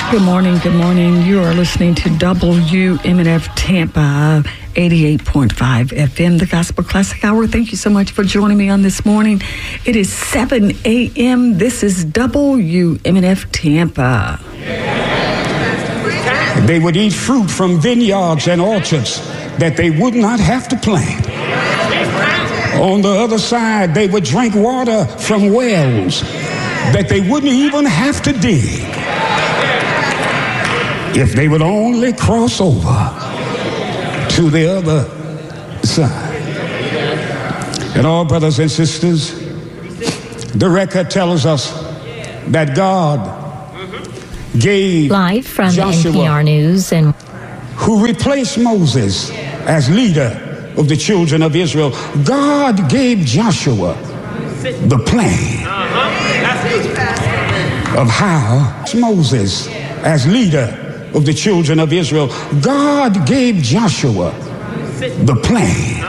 Good morning. Good morning. You are listening to WMNF Tampa 88.5 FM, the Gospel Classic Hour. Thank you so much for joining me on this morning. It is 7 a.m. This is WMNF Tampa. They would eat fruit from vineyards and orchards that they would not have to plant. On the other side, they would drink water from wells that they wouldn't even have to dig if they would only cross over to the other side. And all brothers and sisters, the record tells us that God gave live from Joshua, NPR News, and who replaced Moses as leader of the children of Israel. God gave Joshua the plan of how Moses as leader of the children of Israel. God gave Joshua the plan